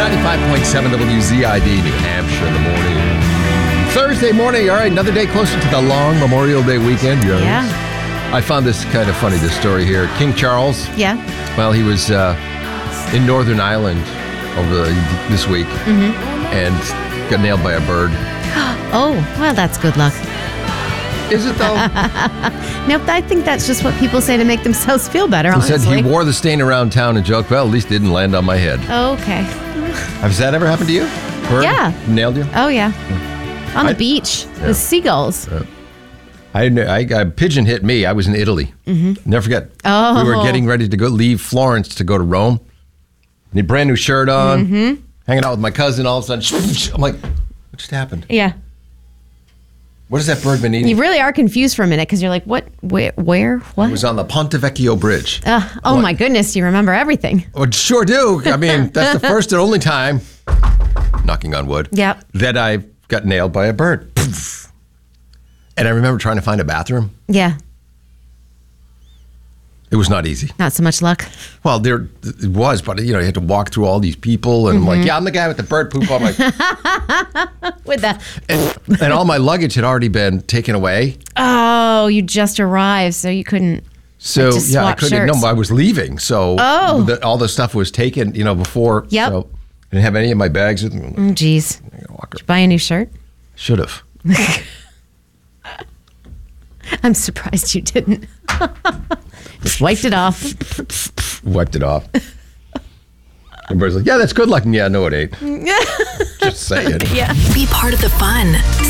95.7 WZID, New Hampshire in the morning. Thursday morning, all right, another day closer to the long Memorial Day weekend. Yes. Yeah. I found this kind of funny, this story here. King Charles. Yeah. Well, he was in Northern Ireland this week and got nailed by a bird. Oh, well, that's good luck. Is it, though? Nope, I think that's just what people say to make themselves feel better, He honestly. said he wore the stain around town and joked, well, at least it didn't land on my head. Okay. Has that ever happened to you? Bird Yeah. nailed you? Oh, yeah. On the beach with seagulls. I pigeon hit me. I was in Italy. Never forget. Oh. We were getting ready to leave Florence to go to Rome. Need a brand new shirt on. Hanging out with my cousin. All of a sudden, I'm like, what just happened? Yeah. What has that bird been eating? You really are confused for a minute because you're like, what, where, what? It was on the Ponte Vecchio Bridge. Oh, my goodness, you remember everything. Oh, sure do. I mean, that's the first and only time, knocking on wood, Yep. that I got nailed by a bird. And I remember trying to find a bathroom. Yeah, It was not easy. not so much luck. Well, it was, but you had to walk through all these people, and I'm like, yeah, I'm the guy with the bird poop on my. With the, and all my luggage had already been taken away. oh, you just arrived, so you couldn't. So just yeah, I swap couldn't. shirts. No, I was leaving. So all the stuff was taken, before. Yep. So I didn't have any of my bags with me. Oh, geez. Did you buy a new shirt? Should have. I'm surprised you didn't. Just wiped it off. Wiped it off. Everybody's like, yeah, that's good looking. Yeah, no, it ain't. Just saying. Yeah. Be part of the fun.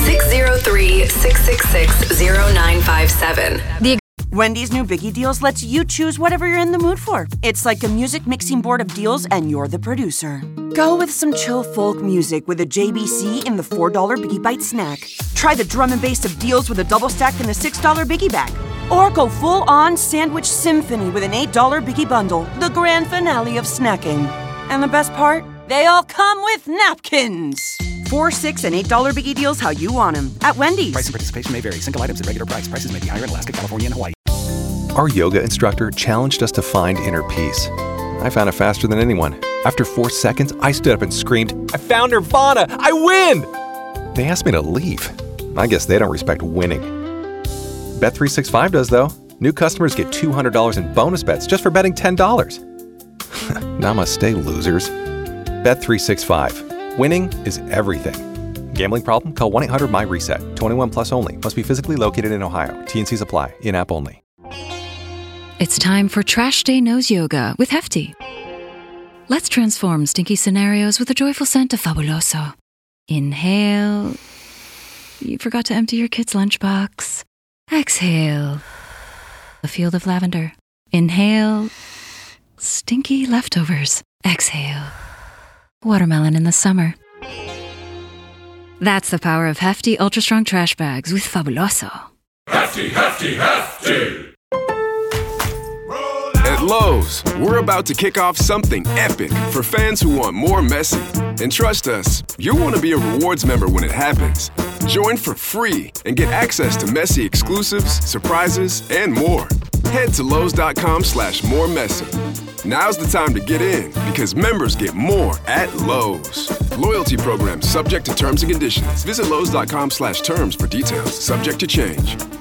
603-666-0957. Wendy's new Biggie Deals lets you choose whatever you're in the mood for. It's like a music mixing board of deals, and you're the producer. Go with some chill folk music with a JBC in the $4 Biggie Bite snack. Try the drum and bass of deals with a double stack in the $6 Biggie Bag. Or go full-on sandwich symphony with an $8 Biggie Bundle, the grand finale of snacking. And the best part? They all come with napkins. $4, $6, and $8 Biggie Deals how you want them at Wendy's. Price and participation may vary. Single items at regular price. Prices may be higher in Alaska, California, and Hawaii. Our yoga instructor challenged us to find inner peace. I found it faster than anyone. After 4 seconds, I stood up and screamed, I found Nirvana! I win! They asked me to leave. I guess they don't respect winning. Bet365 does, though. New customers get $200 in bonus bets just for betting $10. Namaste, losers. Bet365. Winning is everything. Gambling problem? Call 1-800-MY-RESET. 21 plus only. Must be physically located in Ohio. T&Cs apply. In-app only. It's time for Trash Day Nose Yoga with Hefty. Let's transform stinky scenarios with a joyful scent of Fabuloso. Inhale. You forgot to empty your kid's lunchbox. Exhale. A field of lavender. Inhale. Stinky leftovers. Exhale. Watermelon in the summer. That's the power of Hefty Ultra Strong Trash Bags with Fabuloso. Hefty, hefty, hefty! At Lowe's, we're about to kick off something epic for fans who want more messy. And trust us, you'll want to be a rewards member when it happens. Join for free and get access to messy exclusives, surprises, and more. Head to Lowe's.com/more messy. Now's the time to get in because members get more at Lowe's. Loyalty program subject to terms and conditions. Visit Lowe's.com/terms for details. Subject to change.